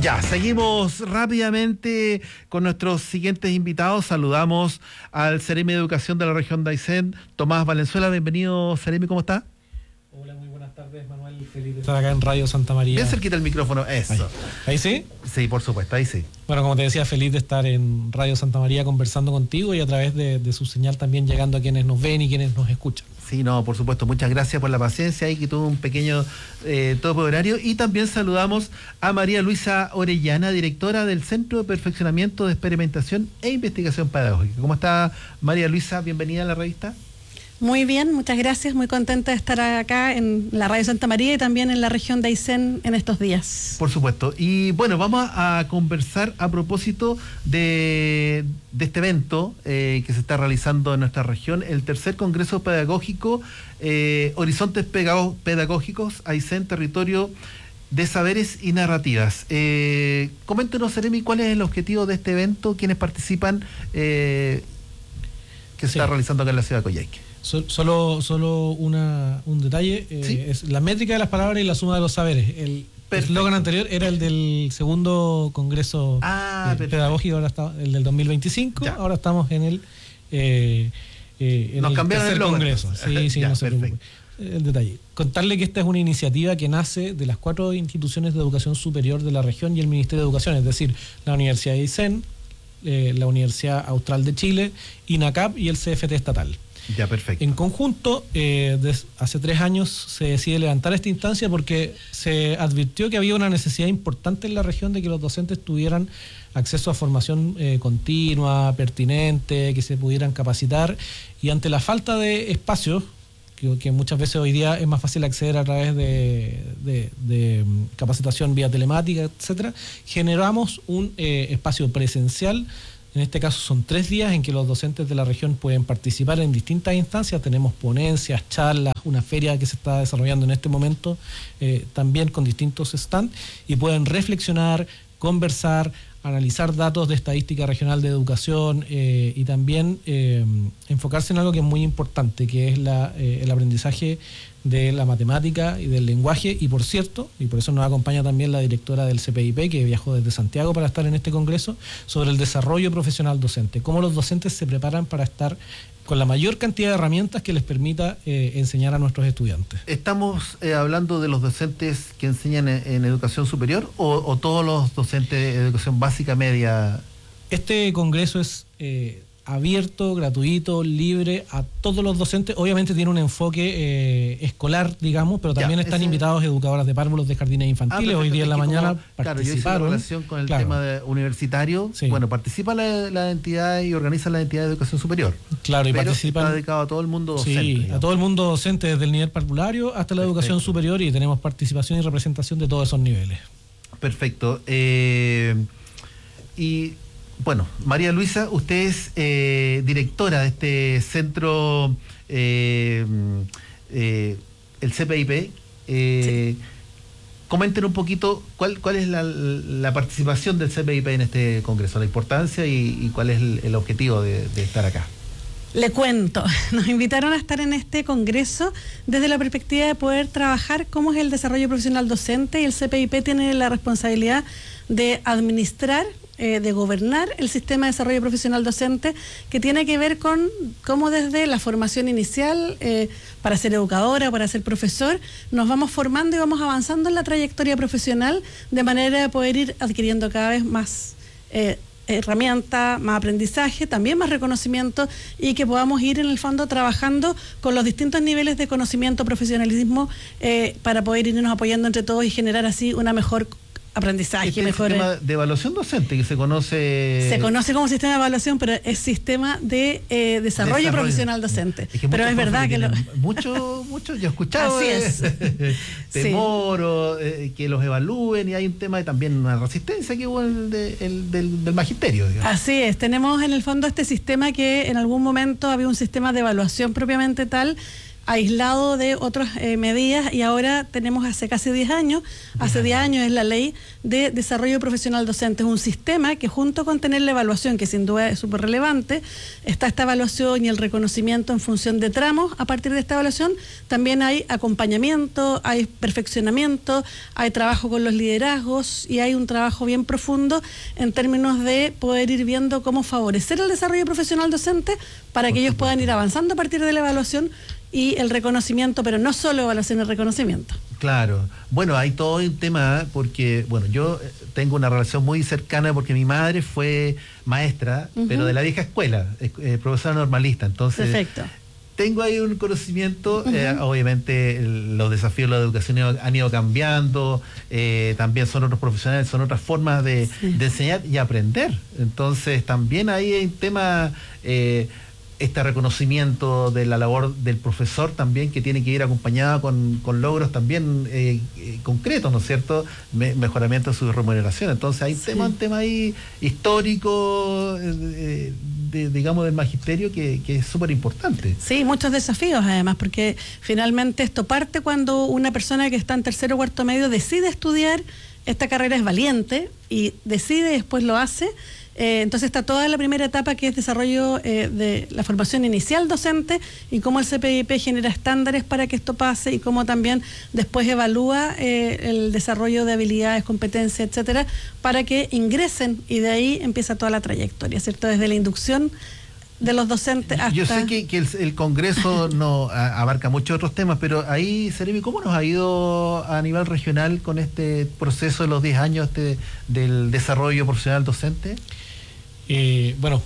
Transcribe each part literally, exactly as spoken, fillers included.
Ya, seguimos rápidamente con nuestros siguientes invitados. Saludamos al Seremi de Educación de la región de Aysén, Tomás Valenzuela. Bienvenido, Seremi, ¿cómo está? Hola, muy buenas tardes, Manuel. Feliz de estar acá en Radio Santa María. Bien cerquita el micrófono, eso. Ahí. ¿Ahí sí? Sí, por supuesto, ahí sí. Bueno, como te decía, feliz de estar en Radio Santa María conversando contigo y a través de, de su señal también llegando a quienes nos ven y quienes nos escuchan. Sí, no, por supuesto. Muchas gracias por la paciencia y que tuvo un pequeño eh, topo horario. Y también saludamos a María Luisa Orellana, directora del Centro de Perfeccionamiento de Experimentación e Investigación Pedagógica. ¿Cómo está, María Luisa? Bienvenida a la revista. Muy bien, muchas gracias. Muy contenta de estar acá en la Radio Santa María y también en la región de Aysén en estos días. Por supuesto. Y bueno, vamos a conversar a propósito de, de este evento eh, que se está realizando en nuestra región, el tercer Congreso Pedagógico, eh, Horizontes Pedagógicos, Aysén, Territorio de Saberes y Narrativas. Eh, coméntenos, Seremi, cuál es el objetivo de este evento, quiénes participan, eh, que se sí. está realizando acá en la ciudad de Coyhaique. Solo, solo una, un detalle, eh, ¿Sí? es la métrica de las palabras y la suma de los saberes. El eslogan anterior era el del segundo Congreso ah, eh, Pedagógico, ahora está el del dos mil veinticinco, ya. Ahora estamos en el, eh, eh, en Nos el tercer el Congreso. Sí, sí, ya, no se preocupe. El detalle. Contarle que esta es una iniciativa que nace de las cuatro instituciones de educación superior de la región y el Ministerio de Educación, es decir, la Universidad de Aysén, eh, la Universidad Austral de Chile, INACAP y el C F T estatal. Ya, perfecto. En conjunto, eh, des, hace tres años se decide levantar esta instancia porque se advirtió que había una necesidad importante en la región de que los docentes tuvieran acceso a formación eh, continua, pertinente, que se pudieran capacitar, y ante la falta de espacios, que, que muchas veces hoy día es más fácil acceder a través de, de, de capacitación vía telemática, etcétera, generamos un eh, espacio presencial. En este caso son tres días en que los docentes de la región pueden participar en distintas instancias. Tenemos ponencias, charlas, una feria que se está desarrollando en este momento, eh, también con distintos stands, y pueden reflexionar, conversar, analizar datos de estadística regional de educación eh, y también eh, enfocarse en algo que es muy importante, que es la, eh, el aprendizaje de la matemática y del lenguaje. Y por cierto, y por eso nos acompaña también la directora del C P I P, que viajó desde Santiago para estar en este congreso, sobre el desarrollo profesional docente, cómo los docentes se preparan para estar con la mayor cantidad de herramientas que les permita eh, enseñar a nuestros estudiantes. ¿Estamos eh, hablando de los docentes que enseñan en, en educación superior o, o todos los docentes de educación básica, media? Este congreso es eh, abierto, gratuito, libre a todos los docentes. Obviamente tiene un enfoque eh, escolar, digamos, pero también ya, están ese... invitados educadoras de párvulos de jardines infantiles. Ah, hoy día en la mañana como, claro, participaron. En relación con el claro. tema de universitario, sí. Bueno, participa la, la entidad y organiza la entidad de educación superior. Claro, y pero participan. Está dedicado a todo el mundo docente. Sí, digamos. A todo el mundo docente, desde el nivel parvulario hasta la Perfecto. Educación superior, y tenemos participación y representación de todos esos niveles. Perfecto. Eh, y bueno, María Luisa, usted es eh, directora de este centro, eh, eh, el C P I P. Eh, sí. Comenten un poquito cuál, cuál es la, la participación del C P I P en este congreso, la importancia y, y cuál es el, el objetivo de, de estar acá. Le cuento, nos invitaron a estar en este congreso desde la perspectiva de poder trabajar cómo es el desarrollo profesional docente, y el C P I P tiene la responsabilidad de administrar, eh, de gobernar el sistema de desarrollo profesional docente, que tiene que ver con cómo desde la formación inicial, eh, para ser educadora, para ser profesor, nos vamos formando y vamos avanzando en la trayectoria profesional de manera de poder ir adquiriendo cada vez más eh, herramienta, más aprendizaje, también más reconocimiento, y que podamos ir en el fondo trabajando con los distintos niveles de conocimiento, profesionalismo, eh, para poder irnos apoyando entre todos y generar así una mejor aprendizaje. Este mejor sistema de evaluación docente que se conoce... Se conoce como sistema de evaluación, pero es sistema de eh, desarrollo, desarrollo profesional docente. Es que pero es verdad que... Lo... Mucho, mucho, yo he escuchado Así es. eh, temor sí. o eh, que los evalúen, y hay un tema de también una resistencia que hubo el de, el, del, del magisterio. Digamos. Así es, tenemos en el fondo este sistema que en algún momento había un sistema de evaluación propiamente tal, aislado de otras eh, medidas, y ahora tenemos hace casi diez años, hace diez años es la ley de desarrollo profesional docente. Es un sistema que, junto con tener la evaluación, que sin duda es súper relevante, está esta evaluación y el reconocimiento en función de tramos. A partir de esta evaluación también hay acompañamiento, hay perfeccionamiento, hay trabajo con los liderazgos y hay un trabajo bien profundo en términos de poder ir viendo cómo favorecer el desarrollo profesional docente para que ellos puedan ir avanzando a partir de la evaluación y el reconocimiento, pero no solo evaluación y reconocimiento. Claro. Bueno, hay todo un tema, porque, bueno, yo tengo una relación muy cercana porque mi madre fue maestra, uh-huh. pero de la vieja escuela, eh, profesora normalista. Entonces, perfecto. Tengo ahí un conocimiento, uh-huh. eh, obviamente el, los desafíos de la educación han ido cambiando, eh, también son otros profesionales, son otras formas de, sí. de enseñar y aprender. Entonces, también ahí hay un tema... Eh, este reconocimiento de la labor del profesor también, que tiene que ir acompañado con, con logros también eh, eh, concretos, ¿no es cierto? Me, mejoramiento de su remuneración. Entonces hay sí. tema, un tema ahí histórico, eh, de, digamos, del magisterio que, que es súper importante. Sí, muchos desafíos además, porque finalmente esto parte cuando una persona que está en tercero o cuarto medio decide estudiar esta carrera, es valiente y decide y después lo hace. Eh, entonces está toda la primera etapa, que es desarrollo eh, de la formación inicial docente, y cómo el C P I P genera estándares para que esto pase, y cómo también después evalúa eh, el desarrollo de habilidades, competencias, etcétera, para que ingresen, y de ahí empieza toda la trayectoria, ¿cierto? Desde la inducción de los docentes hasta... Yo sé que, que el, el Congreso no a, abarca muchos otros temas, pero ahí, Seremi, ¿cómo nos ha ido a nivel regional con este proceso de los diez años este, del desarrollo profesional docente? Eh, bueno,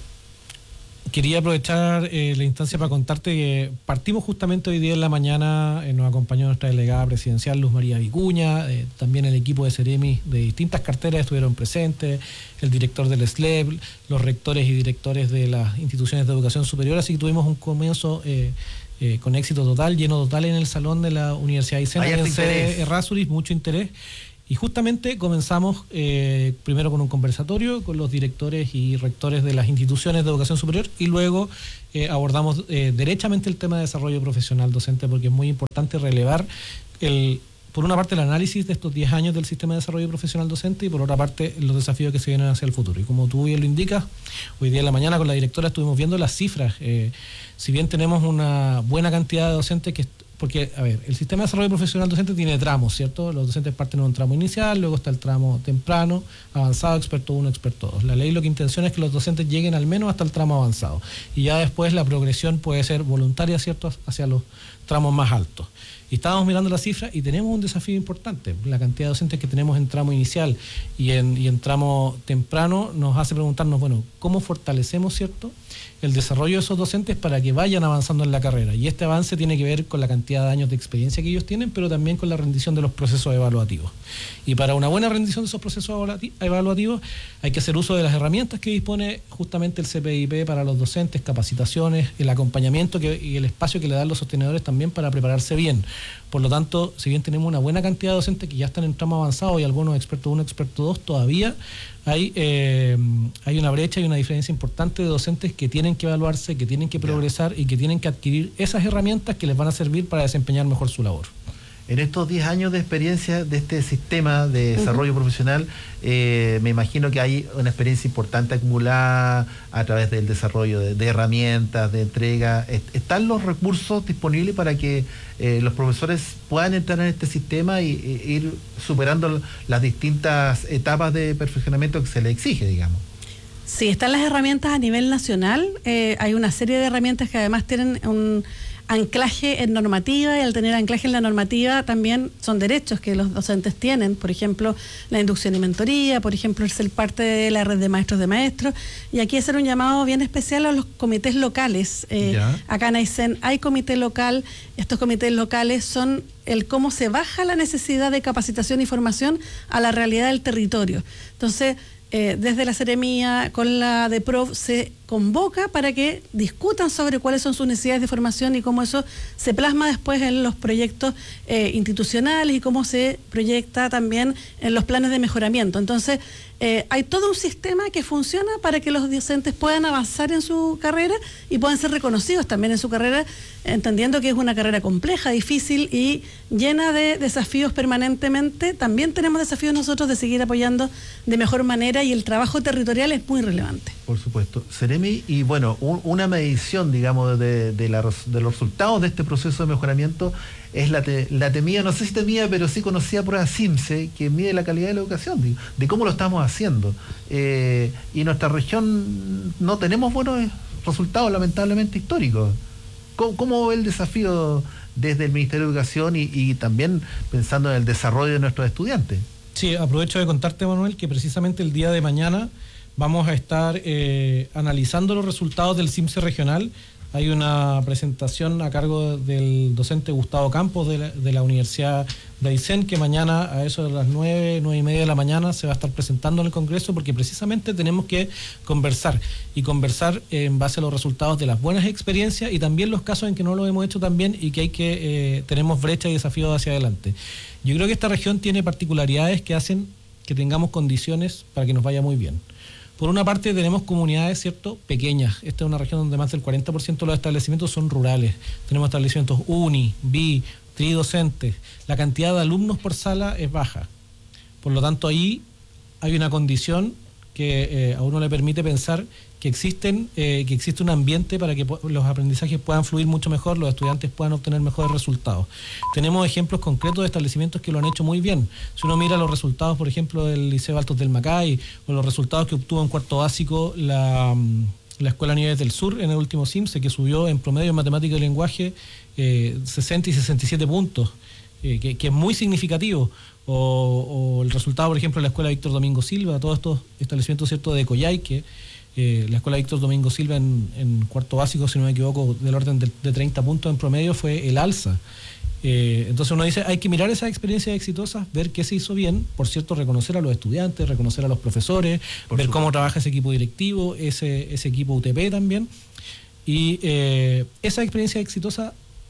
quería aprovechar eh, la instancia para contarte que partimos justamente hoy día en la mañana, eh, nos acompañó nuestra delegada presidencial Luz María Vicuña, eh, también el equipo de Seremi de distintas carteras estuvieron presentes, el director del S L E B, los rectores y directores de las instituciones de educación superior, así que tuvimos un comienzo eh, eh, con éxito total, lleno total en el salón de la Universidad de Aysén, en sede Errázuriz, mucho interés. Y justamente comenzamos eh, primero con un conversatorio con los directores y rectores de las instituciones de educación superior, y luego eh, abordamos eh, derechamente el tema de desarrollo profesional docente, porque es muy importante relevar, el, por una parte, el análisis de estos diez años del sistema de desarrollo profesional docente, y por otra parte, los desafíos que se vienen hacia el futuro. Y como tú bien lo indicas, hoy día en la mañana con la directora estuvimos viendo las cifras. Eh, si bien tenemos una buena cantidad de docentes que... Porque, a ver, el sistema de desarrollo profesional docente tiene tramos, ¿cierto? Los docentes parten en un tramo inicial, luego está el tramo temprano, avanzado, experto uno, experto dos. La ley lo que intenciona es que los docentes lleguen al menos hasta el tramo avanzado. Y ya después la progresión puede ser voluntaria, ¿cierto?, hacia los tramos más altos. Y estábamos mirando las cifras y tenemos un desafío importante. La cantidad de docentes que tenemos en tramo inicial y en, y en tramo temprano nos hace preguntarnos, bueno, ¿cómo fortalecemos, ¿cierto?, el desarrollo de esos docentes para que vayan avanzando en la carrera? Y este avance tiene que ver con la cantidad de años de experiencia que ellos tienen, pero también con la rendición de los procesos evaluativos. Y para una buena rendición de esos procesos evaluativos hay que hacer uso de las herramientas que dispone justamente el C P I P para los docentes, capacitaciones, el acompañamiento que, y el espacio que le dan los sostenedores también para prepararse bien. Por lo tanto, si bien tenemos una buena cantidad de docentes que ya están en tramo avanzado y algunos expertos uno, experto dos, todavía hay, eh, hay una brecha y una diferencia importante de docentes que tienen que evaluarse, que tienen que progresar y que tienen que adquirir esas herramientas que les van a servir para desempeñar mejor su labor. En estos diez años de experiencia de este sistema de desarrollo uh-huh. profesional, eh, me imagino que hay una experiencia importante acumulada a través del desarrollo de, de herramientas, de entrega. ¿Están los recursos disponibles para que eh, los profesores puedan entrar en este sistema y, y ir superando las distintas etapas de perfeccionamiento que se les exige, digamos? Sí, están las herramientas a nivel nacional. Eh, hay una serie de herramientas que además tienen un anclaje en normativa, y al tener anclaje en la normativa también son derechos que los docentes tienen. Por ejemplo, la inducción y mentoría, por ejemplo, el ser parte de la red de maestros de maestros. Y aquí hacer un llamado bien especial a los comités locales. Eh, acá en Aysén hay comité local. Estos comités locales son el cómo se baja la necesidad de capacitación y formación a la realidad del territorio. Entonces, Eh, desde la Seremía, con la DEPROF, se convoca para que discutan sobre cuáles son sus necesidades de formación y cómo eso se plasma después en los proyectos eh, institucionales y cómo se proyecta también en los planes de mejoramiento. Entonces, eh, hay todo un sistema que funciona para que los docentes puedan avanzar en su carrera y puedan ser reconocidos también en su carrera, entendiendo que es una carrera compleja, difícil y llena de desafíos permanentemente. También tenemos desafíos nosotros de seguir apoyando de mejor manera y el trabajo territorial es muy relevante. Por supuesto. Seremi, y bueno, un, una medición, digamos, de, de, la, de los resultados de este proceso de mejoramiento es la, te, la temida, no sé si temida, pero sí conocida prueba CIMSE, que mide la calidad de la educación, de, de cómo lo estamos haciendo. Eh, y en nuestra región no tenemos buenos resultados, lamentablemente, históricos. ¿Cómo, cómo ve el desafío desde el Ministerio de Educación y, y también pensando en el desarrollo de nuestros estudiantes? Sí, aprovecho de contarte, Manuel, que precisamente el día de mañana vamos a estar eh, analizando los resultados del CIMSE regional. Hay una presentación a cargo del docente Gustavo Campos de la, de la Universidad de Aysén, que mañana a eso de las nueve, nueve y media de la mañana se va a estar presentando en el Congreso, porque precisamente tenemos que conversar y conversar en base a los resultados de las buenas experiencias y también los casos en que no lo hemos hecho tan bien y que hay que eh, tenemos brecha y desafíos hacia adelante. Yo creo que esta región tiene particularidades que hacen que tengamos condiciones para que nos vaya muy bien. Por una parte tenemos comunidades, ¿cierto?, pequeñas. Esta es una región donde más del cuarenta por ciento de los establecimientos son rurales. Tenemos establecimientos uni, bi, tridocentes. La cantidad de alumnos por sala es baja. Por lo tanto, ahí hay una condición que eh, a uno le permite pensar que existen, eh, que existe un ambiente para que los aprendizajes puedan fluir mucho mejor, los estudiantes puedan obtener mejores resultados. Tenemos ejemplos concretos de establecimientos que lo han hecho muy bien. Si uno mira los resultados, por ejemplo, del Liceo Altos del Macay, o los resultados que obtuvo en cuarto básico la, la Escuela Nieves del Sur en el último CIMSE, que subió en promedio en matemática y lenguaje eh, sesenta y sesenta y siete puntos, eh, que, que es muy significativo. O, o el resultado, por ejemplo, de la Escuela Víctor Domingo Silva, todos estos establecimientos, ¿cierto?, de Coyhaique. Eh, la Escuela Víctor Domingo Silva en, en cuarto básico, si no me equivoco, del orden de, de treinta puntos en promedio fue el alza. Eh, entonces uno dice, hay que mirar esas experiencias exitosas, ver qué se hizo bien, por cierto, reconocer a los estudiantes, reconocer a los profesores, por ver supuesto cómo trabaja ese equipo directivo, ese, ese equipo U T P también, y eh, esa experiencia exitosa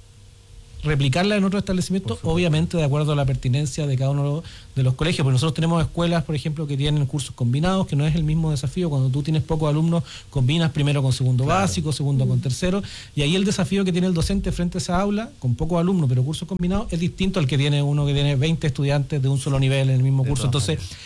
replicarla en otros establecimientos, obviamente de acuerdo a la pertinencia de cada uno de los colegios, porque nosotros tenemos escuelas, por ejemplo, que tienen cursos combinados, que no es el mismo desafío. Cuando tú tienes pocos alumnos, combinas primero con segundo claro. básico, segundo mm. con tercero, y ahí el desafío que tiene el docente frente a esa aula, con pocos alumnos, pero cursos combinados, es distinto al que tiene uno que tiene veinte estudiantes de un solo nivel en el mismo de curso. Entonces, maneras.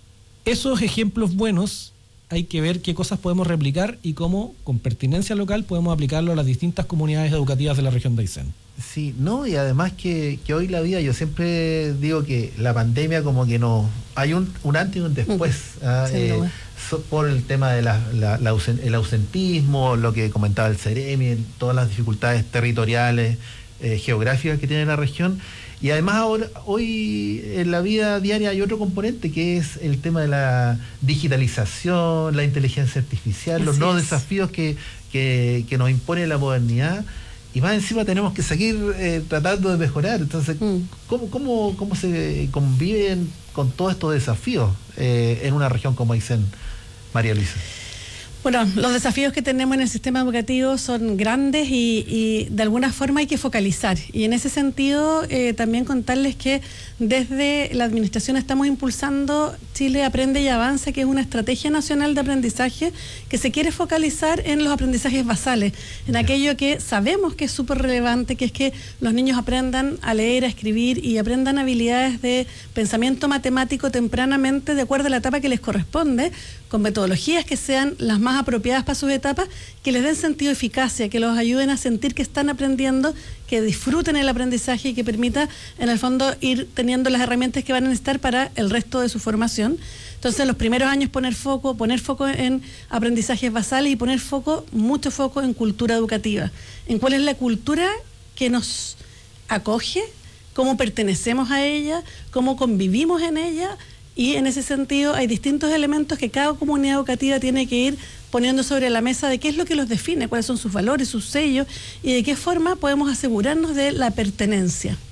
Esos ejemplos buenos hay que ver qué cosas podemos replicar y cómo, con pertinencia local, podemos aplicarlo a las distintas comunidades educativas de la región de Aysén. Sí, no, y además que, que hoy la vida, yo siempre digo que la pandemia como que no, hay un, un antes y un después, mm. ¿ah? sí, eh, so, por el tema de la, la, la ausen, el ausentismo, lo que comentaba el Seremi, todas las dificultades territoriales, eh, geográficas que tiene la región. Y además ahora, hoy en la vida diaria hay otro componente que es el tema de la digitalización, la inteligencia artificial, Así los nuevos es. desafíos que, que, que nos impone la modernidad. Y más encima tenemos que seguir eh, tratando de mejorar. Entonces, mm. ¿cómo, cómo, ¿cómo se conviven con todos estos desafíos eh, en una región como Aysén, María Luisa? Bueno, los desafíos que tenemos en el sistema educativo son grandes y, y de alguna forma hay que focalizar. Y en ese sentido, eh, también contarles que desde la administración estamos impulsando Chile Aprende y Avanza, que es una estrategia nacional de aprendizaje que se quiere focalizar en los aprendizajes basales, en yeah. aquello que sabemos que es súper relevante, que es que los niños aprendan a leer, a escribir y aprendan habilidades de pensamiento matemático tempranamente de acuerdo a la etapa que les corresponde, con metodologías que sean las más apropiadas para sus etapas, que les den sentido de eficacia, que los ayuden a sentir que están aprendiendo, que disfruten el aprendizaje y que permita, en el fondo, ir teniendo las herramientas que van a necesitar para el resto de su formación. Entonces, en los primeros años poner foco, poner foco en aprendizajes basales y poner foco, mucho foco en cultura educativa, en cuál es la cultura que nos acoge, cómo pertenecemos a ella, cómo convivimos en ella. Y en ese sentido hay distintos elementos que cada comunidad educativa tiene que ir poniendo sobre la mesa de qué es lo que los define, cuáles son sus valores, sus sellos y de qué forma podemos asegurarnos de la pertenencia.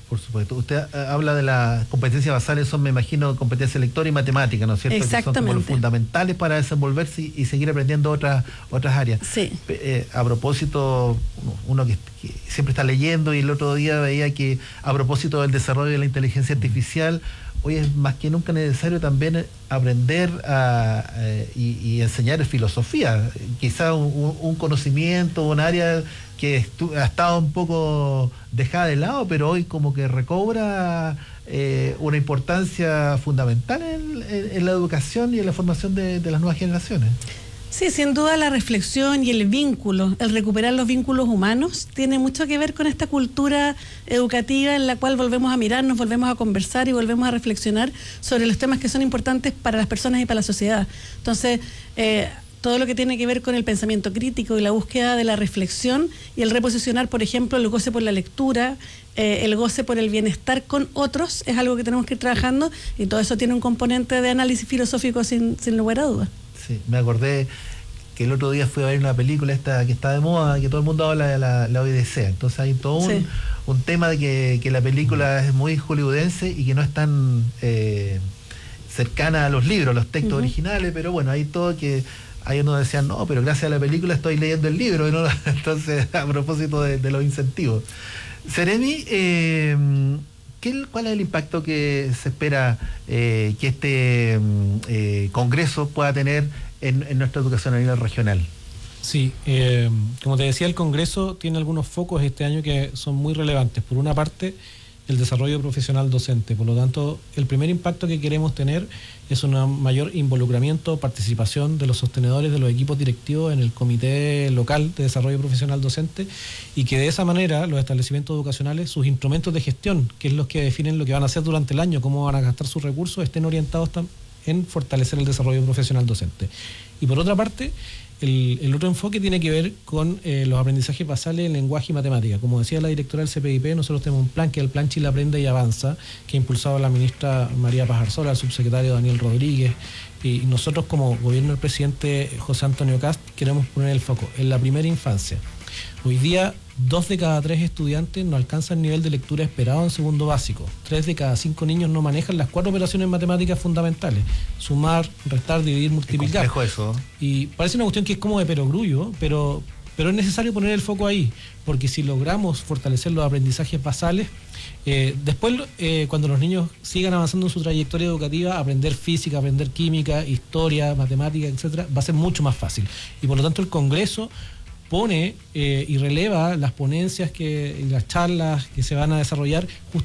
Por supuesto. Usted eh, habla de las competencias basales, son, me imagino, competencias lectora y matemática, ¿no es cierto? Que son como los fundamentales para desenvolverse y, y seguir aprendiendo otras otras áreas. Sí. Eh, a propósito, uno que, que siempre está leyendo, y el otro día veía que a propósito del desarrollo de la inteligencia artificial, hoy es más que nunca necesario también aprender a, eh, y, y enseñar filosofía. Quizá un, un conocimiento, un área que ha estado un poco dejada de lado, pero hoy como que recobra eh, una importancia fundamental en, en, en la educación y en la formación de, de las nuevas generaciones. Sí, sin duda la reflexión y el vínculo, el recuperar los vínculos humanos, tiene mucho que ver con esta cultura educativa en la cual volvemos a mirarnos, volvemos a conversar y volvemos a reflexionar sobre los temas que son importantes para las personas y para la sociedad. Entonces, eh, todo lo que tiene que ver con el pensamiento crítico y la búsqueda de la reflexión y el reposicionar, por ejemplo, el goce por la lectura, eh, el goce por el bienestar con otros, es algo que tenemos que ir trabajando, y todo eso tiene un componente de análisis filosófico sin, sin lugar a dudas. Sí, me acordé que el otro día fui a ver una película esta que está de moda, que todo el mundo habla de la, la Odisea. Entonces hay todo un, sí. un tema de que, que la película es muy hollywoodense y que no es tan eh, cercana a los libros, los textos uh-huh. originales, pero bueno, hay todo que... Hay unos decían, no, pero gracias a la película estoy leyendo el libro, ¿no? Entonces, a propósito de, de los incentivos. Seremi, eh, ¿qué, ¿cuál es el impacto que se espera eh, que este eh, congreso pueda tener en, en nuestra educación a nivel regional? Sí, eh, como te decía, el congreso tiene algunos focos este año que son muy relevantes. Por una parte, el desarrollo profesional docente. Por lo tanto, el primer impacto que queremos tener es un mayor involucramiento, participación de los sostenedores de los equipos directivos en el Comité Local de Desarrollo Profesional Docente, y que de esa manera los establecimientos educacionales, sus instrumentos de gestión, que es los que definen lo que van a hacer durante el año, cómo van a gastar sus recursos, estén orientados en fortalecer el desarrollo profesional docente. Y por otra parte, El, el otro enfoque tiene que ver con eh, los aprendizajes basales en lenguaje y matemática. Como decía la directora del C P I P, nosotros tenemos un plan que es el Plan Chile Aprende y Avanza, que ha impulsado la ministra María Pajarzola, el subsecretario Daniel Rodríguez, y nosotros como gobierno del presidente José Antonio Kast queremos poner el foco en la primera infancia. Hoy día, dos de cada tres estudiantes no alcanzan el nivel de lectura esperado en segundo básico. Tres de cada cinco niños no manejan las cuatro operaciones matemáticas fundamentales: sumar, restar, dividir, multiplicar. Es complejo eso. Y parece una cuestión que es como de perogrullo, pero, pero es necesario poner el foco ahí, porque si logramos fortalecer los aprendizajes basales, eh, después eh, cuando los niños sigan avanzando en su trayectoria educativa, aprender física, aprender química, historia, matemática, etcétera, va a ser mucho más fácil. Y por lo tanto el Congreso pone eh, y releva las ponencias que, y las charlas que se van a desarrollar